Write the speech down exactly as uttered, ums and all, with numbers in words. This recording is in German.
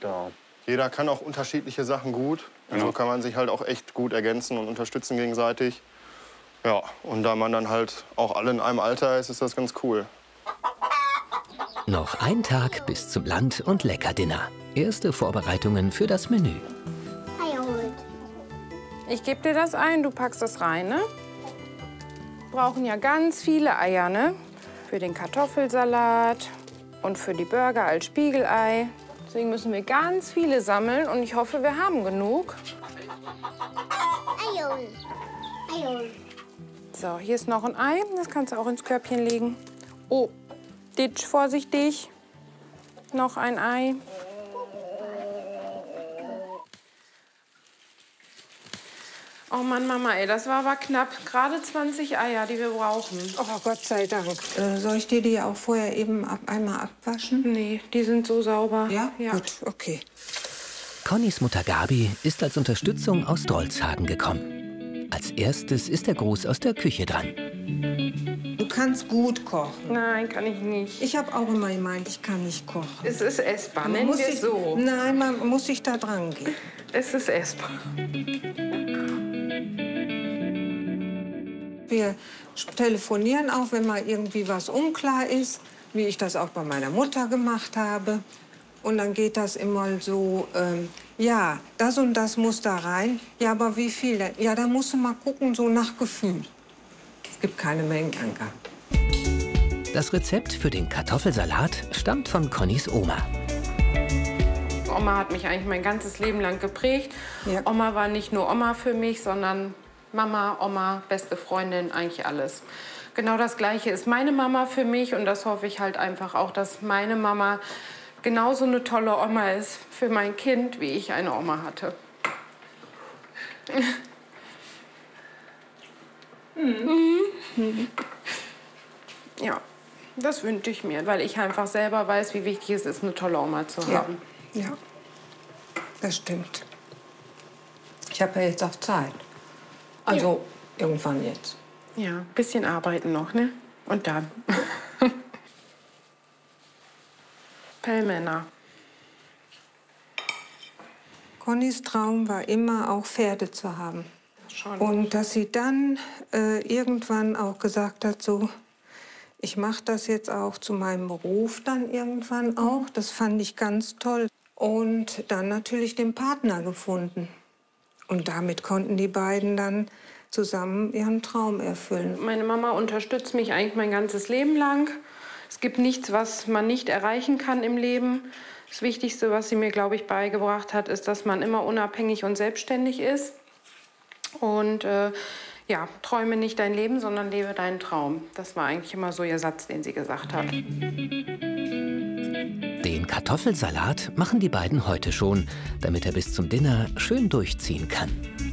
Genau. Jeder kann auch unterschiedliche Sachen gut. Und Ja. so kann man sich halt auch echt gut ergänzen und unterstützen gegenseitig. Ja, und da man dann halt auch alle in einem Alter ist, ist das ganz cool. Noch ein Tag bis zum Land- und Leckerdinner. Erste Vorbereitungen für das Menü. Ich gebe dir das ein, du packst das rein, ne? Wir brauchen ja ganz viele Eier, ne? Für den Kartoffelsalat und für die Burger als Spiegelei. Deswegen müssen wir ganz viele sammeln und ich hoffe, wir haben genug. So, hier ist noch ein Ei. Das kannst du auch ins Körbchen legen. Oh, Ditch, vorsichtig. Noch ein Ei. Oh Mann, Mama, ey, das war aber knapp. Gerade zwanzig Eier, die wir brauchen. Oh, Gott sei Dank. Äh, soll ich dir die auch vorher eben ab, einmal abwaschen? Nee, die sind so sauber. Ja? Ja. Gut, okay. Connys Mutter Gabi ist als Unterstützung aus Drolshagen gekommen. Als erstes ist der Gruß aus der Küche dran. Du kannst gut kochen. Nein, kann ich nicht. Ich habe auch immer gemeint, ich kann nicht kochen. Es ist essbar, Man nennen muss wir sich, es so. Nein, man muss sich da dran gehen. Es ist essbar. Wir telefonieren auch, wenn mal irgendwie was unklar ist, wie ich das auch bei meiner Mutter gemacht habe. Und dann geht das immer so, ähm, ja, das und das muss da rein. Ja, aber wie viel denn? Ja, da musst du mal gucken, so nach Gefühl. Es gibt keine Mengenangaben. Das Rezept für den Kartoffelsalat stammt von Connys Oma. Oma hat mich eigentlich mein ganzes Leben lang geprägt. Ja. Oma war nicht nur Oma für mich, sondern Mama, Oma, beste Freundin, eigentlich alles. Genau das Gleiche ist meine Mama für mich und das hoffe ich halt einfach auch, dass meine Mama genauso eine tolle Oma ist für mein Kind, wie ich eine Oma hatte. Mhm. Mhm. Ja, das wünsche ich mir, weil ich einfach selber weiß, wie wichtig es ist, eine tolle Oma zu haben. Ja, ja, das stimmt. Ich habe ja jetzt auch Zeit. Also ja. Irgendwann jetzt. Ja, ein bisschen arbeiten noch, ne? Und dann. Pellmänner. Connys Traum war immer, auch Pferde zu haben. Schon. Und dass sie dann äh, irgendwann auch gesagt hat, so, ich mache das jetzt auch zu meinem Beruf dann irgendwann auch. Das fand ich ganz toll. Und dann natürlich den Partner gefunden. Und damit konnten die beiden dann zusammen ihren Traum erfüllen. Meine Mama unterstützt mich eigentlich mein ganzes Leben lang. Es gibt nichts, was man nicht erreichen kann im Leben. Das Wichtigste, was sie mir, glaube ich, beigebracht hat, ist, dass man immer unabhängig und selbstständig ist. Und äh, ja, träume nicht dein Leben, sondern lebe deinen Traum. Das war eigentlich immer so ihr Satz, den sie gesagt hat. Den Kartoffelsalat machen die beiden heute schon, damit er bis zum Dinner schön durchziehen kann.